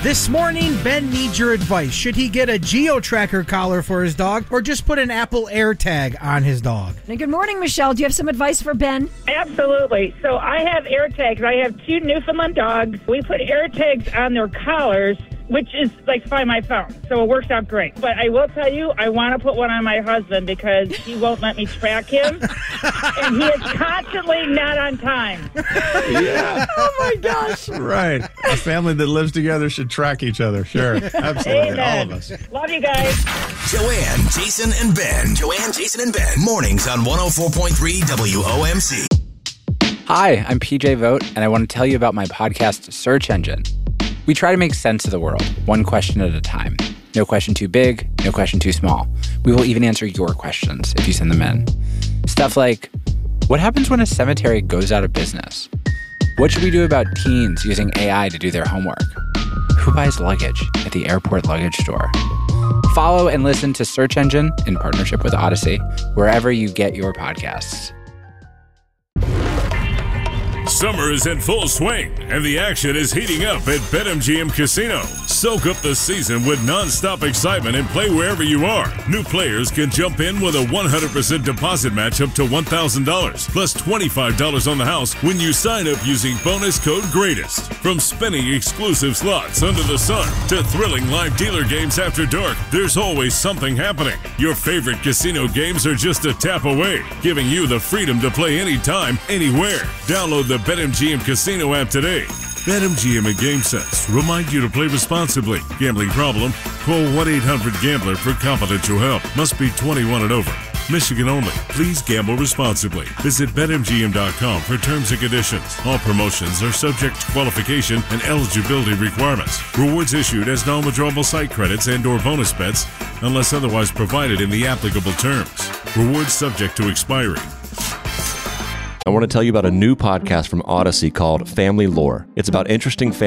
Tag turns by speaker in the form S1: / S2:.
S1: This morning, Ben needs your advice. Should he get a geo-tracker collar for his dog or just put an Apple AirTag on his dog?
S2: Hey, good morning, Michelle. Do you have some advice for Ben?
S3: Absolutely. So I have AirTags. I have 2 Newfoundland dogs. We put AirTags on their collars, which is like Find My Phone. So it works out great. But I will tell you, I want to put one on my husband because he won't let me track him. And he is constantly not on time.
S4: Yeah.
S2: Oh, my gosh.
S4: Right. A family that lives together should track each other. Sure. Absolutely.
S3: Amen.
S4: All of us.
S3: Love you guys.
S5: Joanne, Jason, and Ben. Joanne, Jason, and Ben. Mornings on 104.3 WOMC.
S6: Hi, I'm PJ Vogt, and I want to tell you about my podcast, Search Engine. We try to make sense of the world, one question at a time. No question too big, no question too small. We will even answer your questions if you send them in. Stuff like, what happens when a cemetery goes out of business? What should we do about teens using AI to do their homework? Who buys luggage at the airport luggage store? Follow and listen to Search Engine in partnership with Odyssey, wherever you get your podcasts.
S7: Summer is in full swing, and the action is heating up at BetMGM Casino. Soak up the season with non-stop excitement and play wherever you are. New players can jump in with a 100% deposit match up to $1,000, plus $25 on the house when you sign up using bonus code GREATEST. From spinning exclusive slots under the sun to thrilling live dealer games after dark, there's always something happening. Your favorite casino games are just a tap away, giving you the freedom to play anytime, anywhere. Download the BetMGM Casino app today. BetMGM and GameSense remind you to play responsibly. Gambling problem? Call 1-800-GAMBLER for confidential help. Must be 21 and over. Michigan only. Please gamble responsibly. Visit BetMGM.com for terms and conditions. All promotions are subject to qualification and eligibility requirements. Rewards issued as non-withdrawable site credits and or bonus bets unless otherwise provided in the applicable terms. Rewards subject to expiry.
S8: I want to tell you about a new podcast from Odyssey called Family Lore. It's about interesting